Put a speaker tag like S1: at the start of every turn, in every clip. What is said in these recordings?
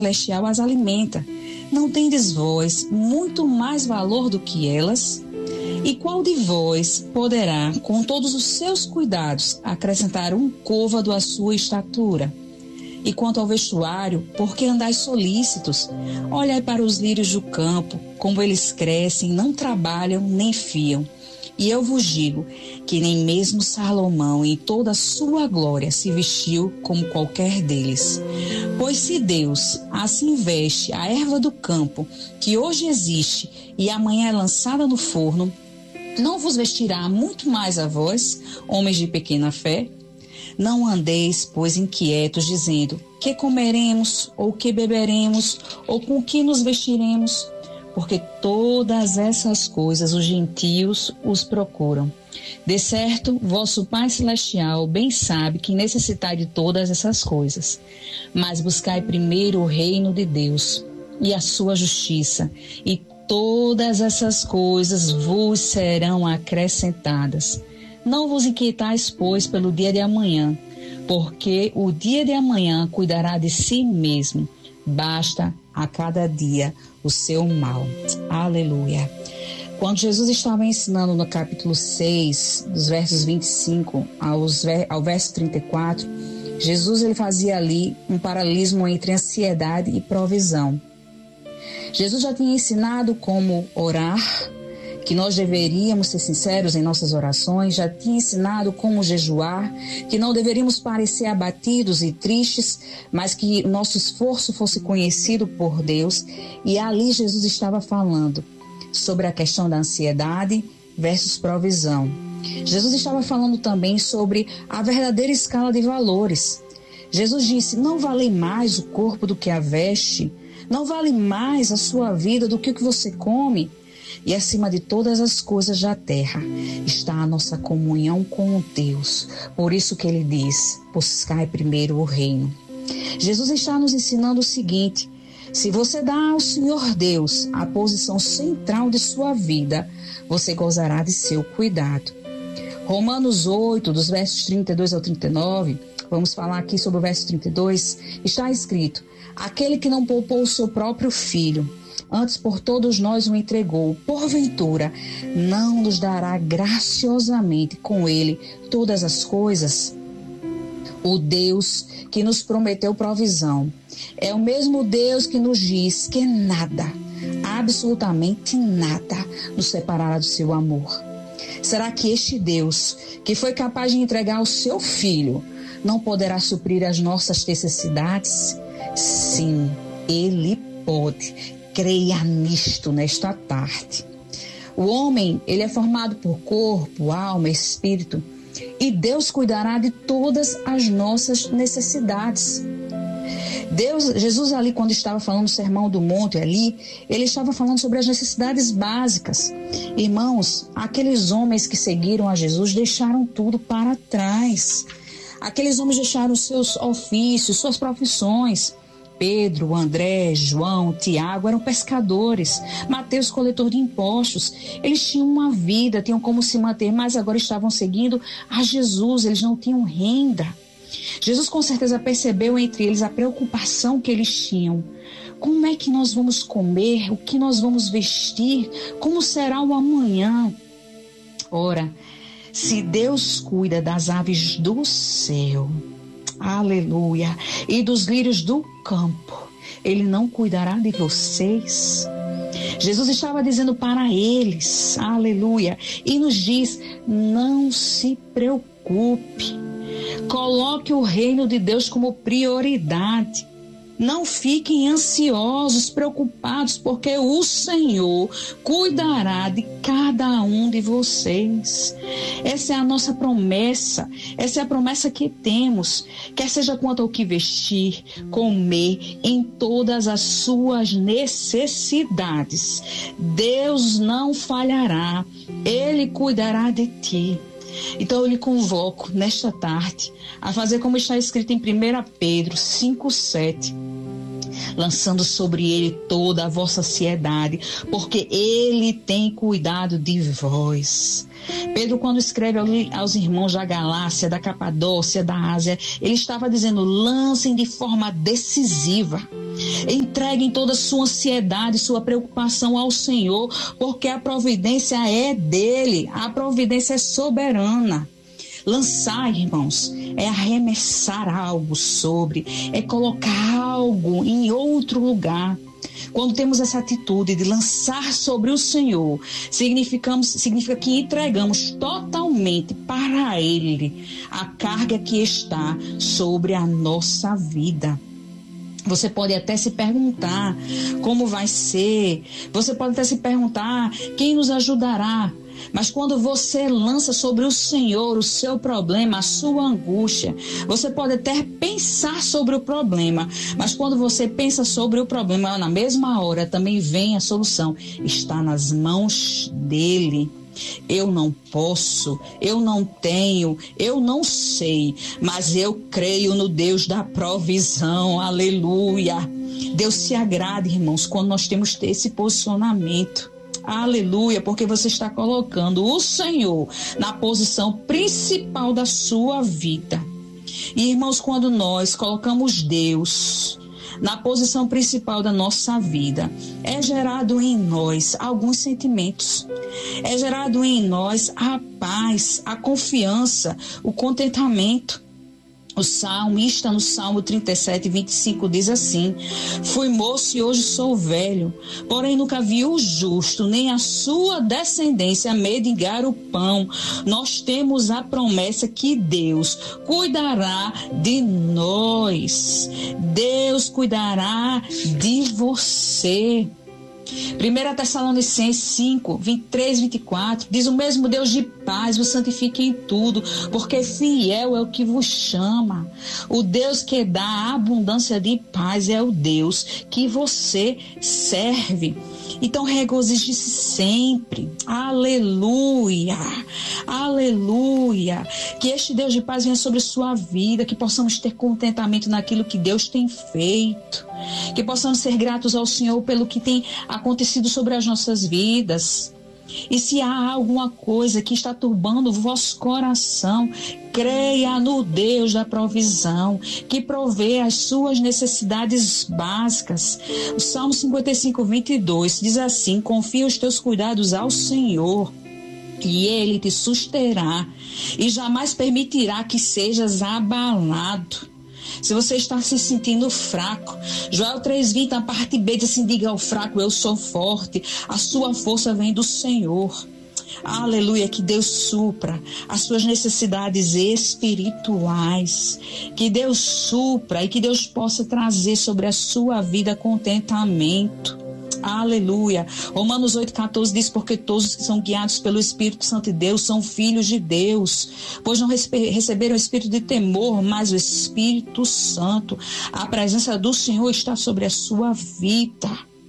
S1: Celestial as alimenta. Não tendes vós muito mais valor do que elas? E qual de vós poderá, com todos os seus cuidados, acrescentar um côvado à sua estatura? E quanto ao vestuário, por que andais solícitos? Olhai para os lírios do campo, como eles crescem, não trabalham nem fiam. E eu vos digo que nem mesmo Salomão, em toda a sua glória, se vestiu como qualquer deles. Pois se Deus assim veste a erva do campo, que hoje existe e amanhã é lançada no forno, não vos vestirá muito mais a vós, homens de pequena fé? Não andeis, pois, inquietos, dizendo: que comeremos, ou que beberemos, ou com que nos vestiremos? Porque todas essas coisas os gentios os procuram. De certo, vosso Pai Celestial bem sabe que necessitai de todas essas coisas. Mas buscai primeiro o reino de Deus e a sua justiça, e todas essas coisas vos serão acrescentadas. Não vos inquietais, pois, pelo dia de amanhã, porque o dia de amanhã cuidará de si mesmo. Basta a cada dia o seu mal. Aleluia. Quando Jesus estava ensinando no capítulo 6, dos versos 25 ao verso 34, Jesus ele fazia ali um paralelismo entre ansiedade e provisão. Jesus já tinha ensinado como orar, que nós deveríamos ser sinceros em nossas orações, já tinha ensinado como jejuar, que não deveríamos parecer abatidos e tristes, mas que nosso esforço fosse conhecido por Deus. E ali Jesus estava falando sobre a questão da ansiedade versus provisão. Jesus estava falando também sobre a verdadeira escala de valores. Jesus disse: não vale mais o corpo do que a veste, não vale mais a sua vida do que o que você come. E acima de todas as coisas da terra está a nossa comunhão com Deus. Por isso que ele diz: buscai primeiro o reino. Jesus está nos ensinando o seguinte: se você dá ao Senhor Deus a posição central de sua vida, você gozará de seu cuidado. Romanos 8, dos versos 32 ao 39, vamos falar aqui sobre o verso 32, está escrito: aquele que não poupou o seu próprio filho, antes por todos nós o entregou, porventura não nos dará graciosamente com ele todas as coisas? O Deus que nos prometeu provisão é o mesmo Deus que nos diz que nada, absolutamente nada, nos separará do seu amor. Será que este Deus, que foi capaz de entregar o seu filho, não poderá suprir as nossas necessidades? Sim, ele pode. Creia nisto nesta tarde. O homem, ele é formado por corpo, alma, espírito, e Deus cuidará de todas as nossas necessidades. Jesus ali, quando estava falando do Sermão do Monte ali, ele estava falando sobre as necessidades básicas. Irmãos, aqueles homens que seguiram a Jesus deixaram tudo para trás. Aqueles homens deixaram seus ofícios, suas profissões. Pedro, André, João, Tiago eram pescadores. Mateus, coletor de impostos. Eles tinham uma vida, tinham como se manter, mas agora estavam seguindo a Jesus. Eles não tinham renda. Jesus com certeza percebeu entre eles a preocupação que eles tinham. Como é que nós vamos comer? O que nós vamos vestir? Como será o amanhã? Ora, se Deus cuida das aves do céu, aleluia, e dos lírios do campo, ele não cuidará de vocês? Jesus estava dizendo para eles, aleluia, e nos diz: não se preocupe, coloque o reino de Deus como prioridade. Não fiquem ansiosos, preocupados, porque o Senhor cuidará de cada um de vocês. Essa é a nossa promessa, essa é a promessa que temos, quer seja quanto ao que vestir, comer, em todas as suas necessidades. Deus não falhará, Ele cuidará de ti. Então eu lhe convoco nesta tarde a fazer como está escrito em 1 Pedro 5:7. lançando sobre ele toda a vossa ansiedade, porque ele tem cuidado de vós. Pedro, quando escreve aos irmãos da Galácia, da Capadócia, da Ásia, ele estava dizendo: lancem de forma decisiva, entreguem toda a sua ansiedade, sua preocupação ao Senhor, porque a providência é dele, a providência é soberana. Lançar, irmãos, é arremessar algo sobre, é colocar algo em outro lugar. Quando temos essa atitude de lançar sobre o Senhor, significa que entregamos totalmente para Ele a carga que está sobre a nossa vida. Você pode até se perguntar como vai ser, você pode até se perguntar quem nos ajudará. Mas quando você lança sobre o Senhor o seu problema, a sua angústia, você pode até pensar sobre o problema, mas quando você pensa sobre o problema, na mesma hora também vem a solução. Está nas mãos dele. Eu não posso, eu não tenho, eu não sei, mas eu creio no Deus da provisão. Aleluia. Deus se agrada, irmãos, quando nós temos esse posicionamento. Aleluia, porque você está colocando o Senhor na posição principal da sua vida. E, irmãos, quando nós colocamos Deus na posição principal da nossa vida, é gerado em nós alguns sentimentos. É gerado em nós a paz, a confiança, o contentamento. O salmista, no Salmo 37, 25, diz assim: fui moço e hoje sou velho, porém nunca vi o justo, nem a sua descendência mendigar o pão. Nós temos a promessa que Deus cuidará de nós. Deus cuidará de você. 1 Tessalonicenses 5, 23, 24, diz: o mesmo Deus de paz vos santifique em tudo, porque fiel é o que vos chama. O Deus que dá a abundância de paz é o Deus que você serve. Então regozije-se sempre. Aleluia, aleluia. Que este Deus de paz venha sobre a sua vida, que possamos ter contentamento naquilo que Deus tem feito, que possamos ser gratos ao Senhor pelo que tem acontecido sobre as nossas vidas. E se há alguma coisa que está turbando o vosso coração, creia no Deus da provisão, que provê as suas necessidades básicas. O Salmo 55, 22 diz assim: confia os teus cuidados ao Senhor, e Ele te susterá e jamais permitirá que sejas abalado. Se você está se sentindo fraco, Joel 3,20, na parte B, diz assim: diga ao fraco, eu sou forte, a sua força vem do Senhor. Aleluia, que Deus supra as suas necessidades espirituais, que Deus supra e que Deus possa trazer sobre a sua vida contentamento. Aleluia. Romanos 8,14 diz: porque todos que são guiados pelo Espírito Santo de Deus são filhos de Deus, pois não receberam o espírito de temor, mas o Espírito Santo. A presença do Senhor está sobre a sua vida.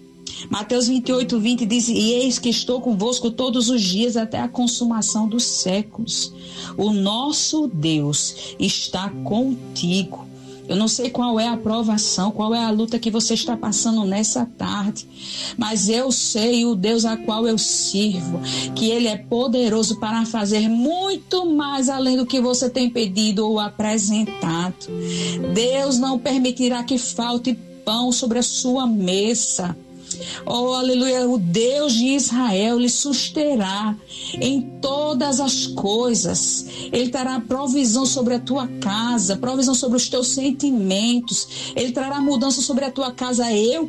S1: Mateus 28, 20 diz: e eis que estou convosco todos os dias até a consumação dos séculos. O nosso Deus está contigo. Eu não sei qual é a provação, qual é a luta que você está passando nessa tarde, mas eu sei o Deus a qual eu sirvo, que Ele é poderoso para fazer muito mais além do que você tem pedido ou apresentado. Deus não permitirá que falte pão sobre a sua mesa. Oh, aleluia, o Deus de Israel lhe susterá em todas as coisas. Ele trará provisão sobre a tua casa, provisão sobre os teus sentimentos. Ele trará mudança sobre a tua casa. Eu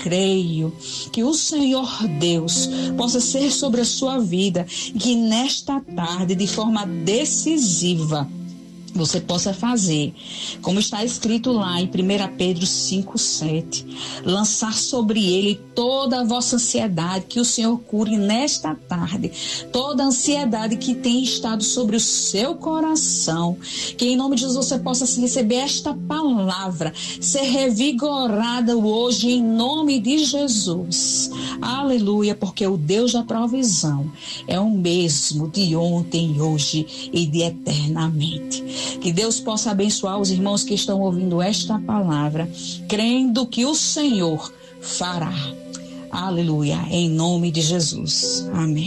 S1: creio que o Senhor Deus possa ser sobre a sua vida e que nesta tarde, de forma decisiva, você possa fazer, como está escrito lá em 1 Pedro 5,7, lançar sobre ele toda a vossa ansiedade, que o Senhor cure nesta tarde, toda a ansiedade que tem estado sobre o seu coração, que em nome de Jesus você possa receber esta palavra, ser revigorada hoje em nome de Jesus. Aleluia, porque o Deus da provisão é o mesmo de ontem, hoje e de eternamente. Que Deus possa abençoar os irmãos que estão ouvindo esta palavra, crendo que o Senhor fará. Aleluia, em nome de Jesus. Amém.